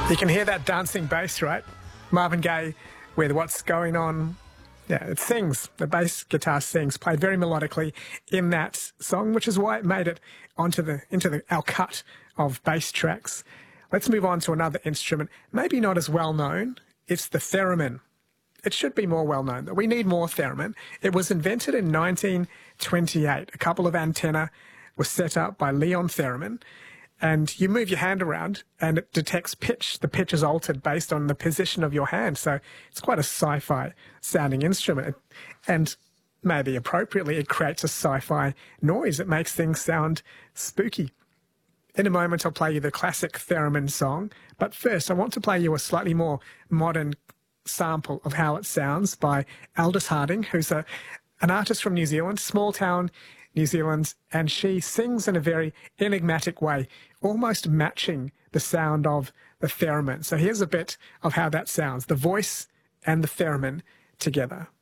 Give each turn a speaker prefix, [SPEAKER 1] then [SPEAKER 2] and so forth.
[SPEAKER 1] You can hear that dancing bass, right? Marvin Gaye with What's Going On. Yeah, it sings. The bass guitar sings, played very melodically in that song, which is why it made it into our cut of bass tracks. Let's move on to another instrument, maybe not as well known. It's the theremin. It should be more well known, but we need more theremin. It was invented in 1928. A couple of antennae were set up by Leon Theremin, and you move your hand around and it detects pitch. The pitch is altered based on the position of your hand. So it's quite a sci-fi sounding instrument. And maybe appropriately, it creates a sci-fi noise. It makes things sound spooky. In a moment, I'll play you the classic theremin song. But first, I want to play you a slightly more modern sample of how it sounds by Aldous Harding, who's an artist from New Zealand, small town New Zealand, and she sings in a very enigmatic way, almost matching the sound of the theremin. So here's a bit of how that sounds, the voice and the theremin together.